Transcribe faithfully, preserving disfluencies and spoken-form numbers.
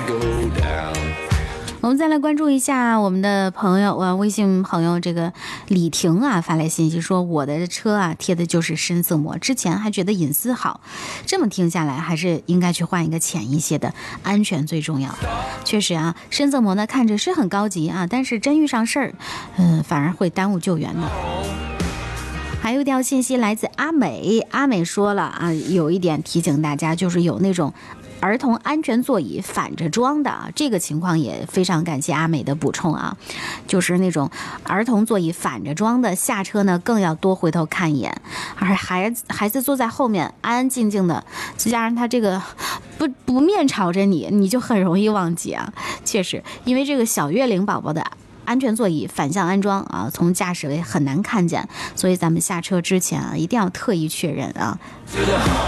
我们再来关注一下我们的朋友，呃，微信朋友这个李婷啊发来信息说，我的车啊贴的就是深色膜，之前还觉得隐私好，这么听下来还是应该去换一个浅一些的，安全最重要。确实啊，深色膜呢看着是很高级啊，但是真遇上事儿，嗯、呃，反而会耽误救援的。还有一条信息来自阿美，阿美说了啊，有一点提醒大家，就是有那种儿童安全座椅反着装的啊，这个情况也非常感谢阿美的补充啊，就是那种儿童座椅反着装的，下车呢更要多回头看一眼，而孩子孩子坐在后面安安静静的，再加上他这个不不面朝着你，你就很容易忘记啊。确实，因为这个小月龄宝宝的安全座椅反向安装啊，从驾驶位很难看见，所以咱们下车之前啊，一定要特意确认啊。